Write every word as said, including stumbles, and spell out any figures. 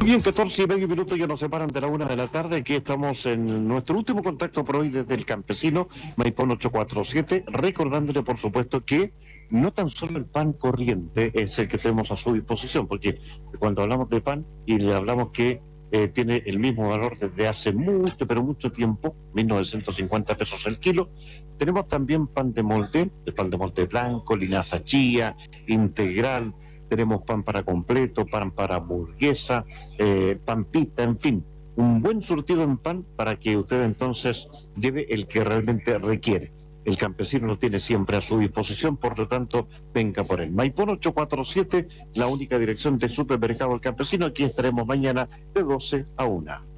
bien, catorce y medio minutos ya nos separan de la una de la tarde. Aquí estamos en nuestro último contacto por hoy desde el Campesino, Maipón ocho cuatro siete, recordándole por supuesto que no tan solo el pan corriente es el que tenemos a su disposición, porque cuando hablamos de pan y le hablamos que eh, tiene el mismo valor desde hace mucho, pero mucho tiempo, mil novecientos cincuenta pesos el kilo, tenemos también pan de molde, el pan de molde blanco, linaza chía, integral. Tenemos pan para completo, pan para hamburguesa, eh, pan pita, en fin, un buen surtido en pan para que usted entonces lleve el que realmente requiere. El Campesino lo tiene siempre a su disposición, por lo tanto, venga por él. Maipón ocho cuatro siete, la única dirección de supermercado El Campesino. Aquí estaremos mañana de doce a una.